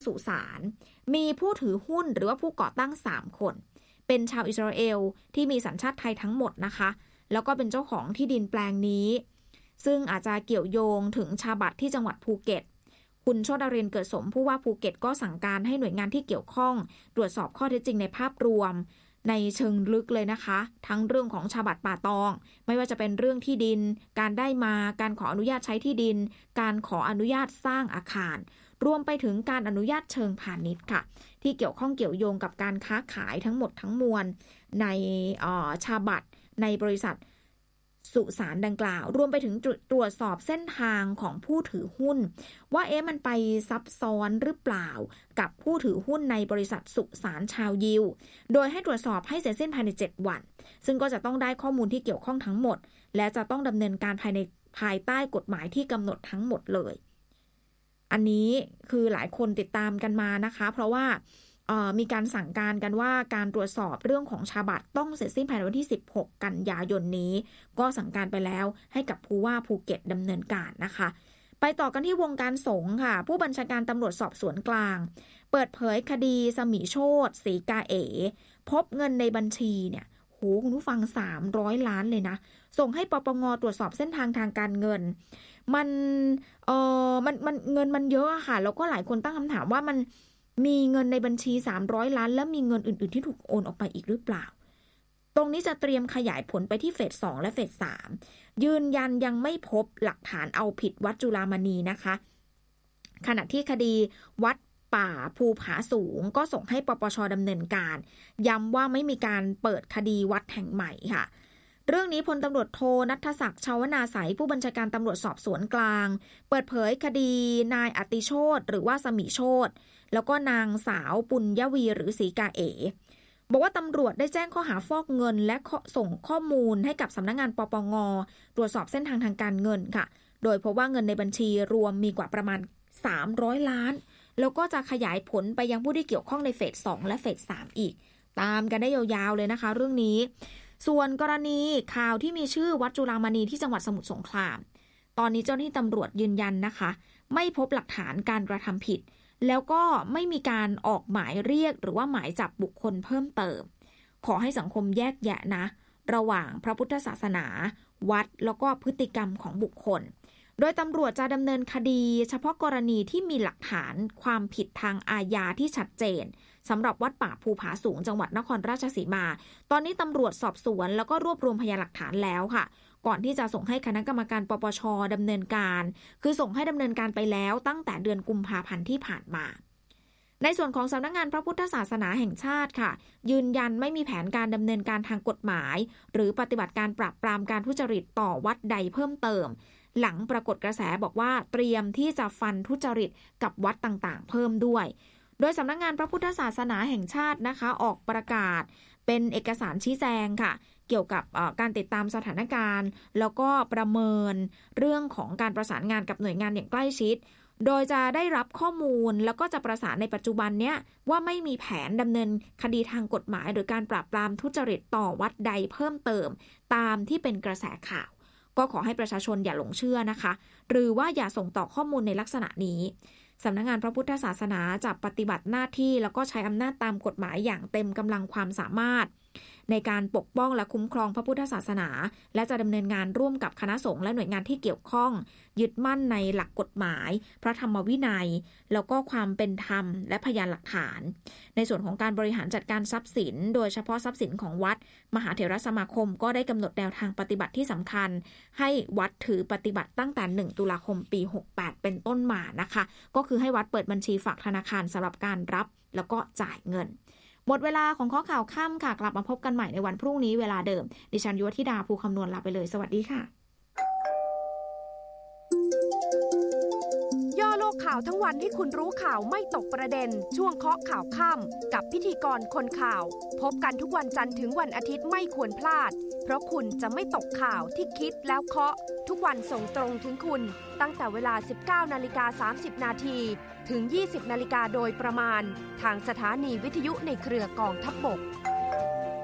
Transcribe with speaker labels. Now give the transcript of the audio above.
Speaker 1: สุสานมีผู้ถือหุ้นหรือว่าผู้ก่อตั้ง3คนเป็นชาวอิสราเอลที่มีสัญชาติไทยทั้งหมดนะคะแล้วก็เป็นเจ้าของที่ดินแปลงนี้ซึ่งอาจจะเกี่ยวโยงถึงชาบัตที่จังหวัดภูเก็ตคุณโชตินรินทร์เกิดสมผู้ว่าภูเก็ตก็สั่งการให้หน่วยงานที่เกี่ยวข้องตรวจสอบข้อเท็จจริงในภาพรวมในเชิงลึกเลยนะคะทั้งเรื่องของชาบัตป่าตองไม่ว่าจะเป็นเรื่องที่ดินการได้มาการขออนุญาตใช้ที่ดินการขออนุญาตสร้างอาคารรวมไปถึงการอนุญาตเชิงพาณิชย์ค่ะที่เกี่ยวข้องเกี่ยวโยงกับการค้าขายทั้งหมดทั้งมวลในชาบัตในบริษัทสุสานดังกล่าวรวมไปถึงตรวจสอบเส้นทางของผู้ถือหุ้นว่ามันไปซับซ้อนหรือเปล่ากับผู้ถือหุ้นในบริษัทสุสานชาวยิวโดยให้ตรวจสอบให้เสร็จสิ้นภายใน7วันซึ่งก็จะต้องได้ข้อมูลที่เกี่ยวข้องทั้งหมดและจะต้องดำเนินการภายใต้กฎหมายที่กำหนดทั้งหมดเลยอันนี้คือหลายคนติดตามกันมานะคะเพราะว่ามีการสั่งการกันว่าการตรวจสอบเรื่องของชาบัตต้องเสร็จสิ้นภายในวันที่16กันยายนนี้ก็สั่งการไปแล้วให้กับผู้ว่าภูเก็ตดำเนินการนะคะไปต่อกันที่วงการสงฆ์ค่ะผู้บัญชาการตำรวจสอบสวนกลางเปิดเผยคดีสมิโชติศรีกาเอ๋พบเงินในบัญชีเนี่ยโหคุณผู้ฟัง300ล้านเลยนะส่งให้ปปง.ตรวจสอบเส้นทางทางการเงินมันเงินมันเยอะค่ะแล้วก็หลายคนตั้งคำถามว่ามันมีเงินในบัญชี300ล้านแล้วมีเงินอื่นๆที่ถูกโอนออกไปอีกหรือเปล่าตรงนี้จะเตรียมขยายผลไปที่เฟส2และเฟส3ยืนยันยังไม่พบหลักฐานเอาผิดวัดจุฬามณีนะคะขณะที่คดีวัดป่าภูผาสูงก็ส่งให้ปปช.ดำเนินการย้ำว่าไม่มีการเปิดคดีวัดแห่งใหม่ค่ะเรื่องนี้พลตำรวจโทณัฐศักดิ์ชาวนาสัยผู้บัญชาการตำรวจสอบสวนกลางเปิดเผยคดีนายอติโชติหรือว่าสมิโชติแล้วก็นางสาวปุญญวีหรือศรีกาเอ๋บอกว่าตำรวจได้แจ้งข้อหาฟอกเงินและส่งข้อมูลให้กับสำนักงานปปง.ตรวจสอบเส้นทางทางการเงินค่ะโดยพบว่าเงินในบัญชีรวมมีกว่าประมาณ300ล้านแล้วก็จะขยายผลไปยังผู้ที่เกี่ยวข้องในเฟส2และเฟส3อีกตามกันได้ยาวๆเลยนะคะเรื่องนี้ส่วนกรณีข่าวที่มีชื่อวัดจุฬามณีที่จังหวัดสมุทรสงครามตอนนี้เจ้าหน้าที่ตำรวจยืนยันนะคะไม่พบหลักฐานการกระทำผิดแล้วก็ไม่มีการออกหมายเรียกหรือว่าหมายจับบุคคลเพิ่มเติมขอให้สังคมแยกแยะนะระหว่างพระพุทธศาสนาวัดแล้วก็พฤติกรรมของบุคคลโดยตำรวจจะดำเนินคดีเฉพาะกรณีที่มีหลักฐานความผิดทางอาญาที่ชัดเจนสำหรับวัดป่าภูผาสูงจังหวัดนครราชสีมาตอนนี้ตำรวจสอบสวนแล้วก็รวบรวมพยานหลักฐานแล้วค่ะก่อนที่จะส่งให้คณะกรรมการปปช.ดำเนินการคือส่งให้ดำเนินการไปแล้วตั้งแต่เดือนกุมภาพันธ์ที่ผ่านมาในส่วนของสำนักงานพระพุทธศาสนาแห่งชาติค่ะยืนยันไม่มีแผนการดำเนินการทางกฎหมายหรือปฏิบัติการปราบปรามการทุจริตต่อวัดใดเพิ่มเติมหลังปรากฏกระแสบอกว่าเตรียมที่จะฟันทุจริตกับวัดต่างๆเพิ่มด้วยโดยสำนักงานพระพุทธศาสนาแห่งชาตินะคะออกประกาศเป็นเอกสารชี้แจงค่ะเกี่ยวกับการติดตามสถานการณ์แล้วก็ประเมินเรื่องของการประสานงานกับหน่วยงานอย่างใกล้ชิดโดยจะได้รับข้อมูลแล้วก็จะประสานในปัจจุบันเนี้ยว่าไม่มีแผนดำเนินคดีทางกฎหมายหรือการปราบปรามทุจริตต่อวัดใดเพิ่มเติมตามที่เป็นกระแสข่าวก็ขอให้ประชาชนอย่าหลงเชื่อนะคะหรือว่าอย่าส่งต่อข้อมูลในลักษณะนี้สำนักงานพระพุทธศาสนาจะปฏิบัติหน้าที่แล้วก็ใช้อำนาจตามกฎหมายอย่างเต็มกำลังความสามารถในการปกป้องและคุ้มครองพระพุทธศาสนาและจะดำเนินงานร่วมกับคณะสงฆ์และหน่วยงานที่เกี่ยวข้องยึดมั่นในหลักกฎหมายพระธรรมวินัยแล้วก็ความเป็นธรรมและพยานหลักฐานในส่วนของการบริหารจัดการทรัพย์สินโดยเฉพาะทรัพย์สินของวัดมหาเถรสมาคมก็ได้กำหนดแนวทางปฏิบัติที่สำคัญให้วัดถือปฏิบัติตั้งแต่1ตุลาคมปี68เป็นต้นมานะคะก็คือให้วัดเปิดบัญชีฝากธนาคารสำหรับการรับแล้วก็จ่ายเงินหมดเวลาของข้อข่าวค่ำค่ะกลับมาพบกันใหม่ในวันพรุ่งนี้เวลาเดิมดิฉันยุวธิดาภูคำนวณลาไปเลยสวัสดีค่ะ
Speaker 2: ย่อโลกข่าวทั้งวันให้คุณรู้ข่าวไม่ตกประเด็นช่วงเคาะข่าวค่ำกับพิธีกรคนข่าวพบกันทุกวันจันทร์ถึงวันอาทิตย์ไม่ควรพลาดเพราะคุณจะไม่ตกข่าวที่คิดแล้วเคาะทุกวันส่งตรงถึงคุณตั้งแต่เวลา 19:30 นาทีถึง 20:00 น.โดยประมาณทางสถานีวิทยุในเครือกองทัพบก